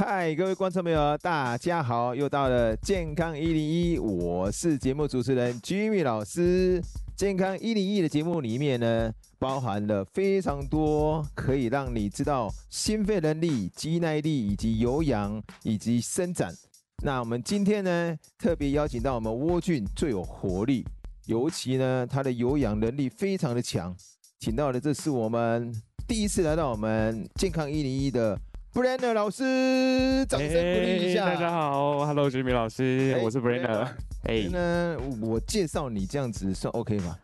嗨，各位观众朋友，大家好！又到了健康101，我是节目主持人 Jimmy 老师。健康101的节目里面呢，包含了非常多可以让你知道心肺能力、肌耐力以及有氧以及伸展。那我们今天呢，特别邀请到我们沃俊最有活力，尤其呢，他的有氧能力非常的强。请到的这是我们第一次来到我们健康101的。Brenner 老师，掌声鼓励一下。 大家好，Hello， 居民老师，我是 Brenner。 呢，我介绍你这样子算 OK 吗？